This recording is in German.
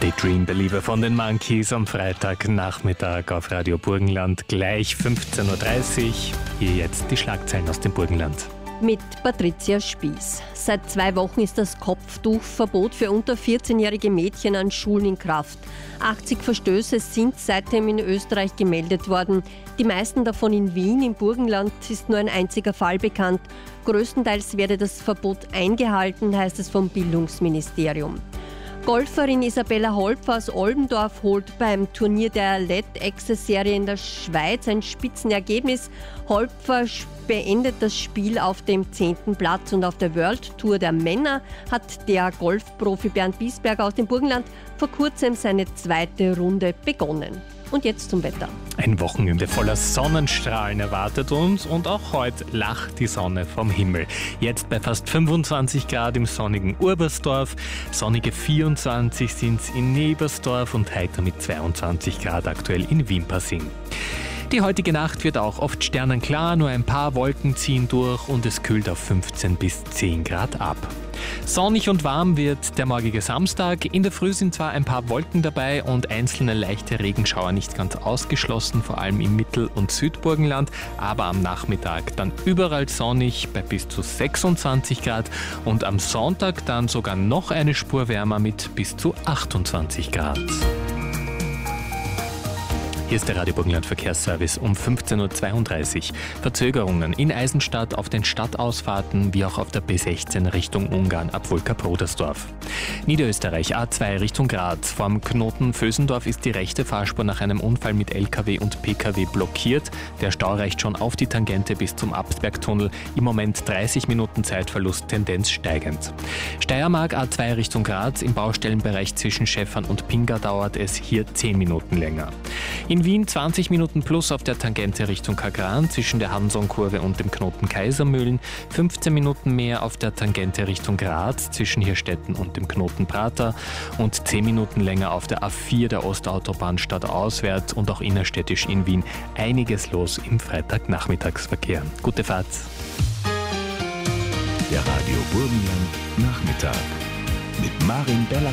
Daydream Believer von den Monkees am Freitagnachmittag auf Radio Burgenland, gleich 15.30 Uhr. Hier jetzt die Schlagzeilen aus dem Burgenland. Mit Patricia Spieß. Seit 2 Wochen ist das Kopftuchverbot für unter 14-jährige Mädchen an Schulen in Kraft. 80 Verstöße sind seitdem in Österreich gemeldet worden. Die meisten davon in Wien. Im Burgenland ist nur ein einziger Fall bekannt. Größtenteils werde das Verbot eingehalten, heißt es vom Bildungsministerium. Golferin Isabella Holpfer aus Oldendorf holt beim Turnier der LED Access-Serie in der Schweiz ein Spitzenergebnis. Holpfer beendet das Spiel auf dem 10. Platz und auf der World Tour der Männer hat der Golfprofi Bernd Wiesberger aus dem Burgenland vor kurzem seine 2. Runde begonnen. Und jetzt zum Wetter. Ein Wochenende voller Sonnenstrahlen erwartet uns und auch heute lacht die Sonne vom Himmel. Jetzt bei fast 25 Grad im sonnigen Urbersdorf, sonnige 24 sind es in Nebersdorf und heiter mit 22 Grad aktuell in Wimpassing. Die heutige Nacht wird auch oft sternenklar, nur ein paar Wolken ziehen durch und es kühlt auf 15 bis 10 Grad ab. Sonnig und warm wird der morgige Samstag. In der Früh sind zwar ein paar Wolken dabei und einzelne leichte Regenschauer nicht ganz ausgeschlossen, vor allem im Mittel- und Südburgenland, aber am Nachmittag dann überall sonnig bei bis zu 26 Grad und am Sonntag dann sogar noch eine Spur wärmer mit bis zu 28 Grad. Hier ist der Radio Burgenland Verkehrsservice um 15.32 Uhr. Verzögerungen in Eisenstadt auf den Stadtausfahrten wie auch auf der B16 Richtung Ungarn ab Wolker-Brodersdorf. Niederösterreich A2 Richtung Graz. Vorm Knoten Vösendorf ist die rechte Fahrspur nach einem Unfall mit LKW und PKW blockiert. Der Stau reicht schon auf die Tangente bis zum Absbergtunnel. Im Moment 30 Minuten Zeitverlust, Tendenz steigend. Steiermark A2 Richtung Graz. Im Baustellenbereich zwischen Schäffern und Pinga dauert es hier 10 Minuten länger. In Wien 20 Minuten plus auf der Tangente Richtung Kagran zwischen der Hanson-Kurve und dem Knoten Kaisermühlen, 15 Minuten mehr auf der Tangente Richtung Graz zwischen Hirstetten und dem Knoten Prater und 10 Minuten länger auf der A4 der Ostautobahn stadtauswärts und auch innerstädtisch in Wien. Einiges los im Freitagnachmittagsverkehr. Gute Fahrt! Der Radio Burgenland Nachmittag mit Marin Bella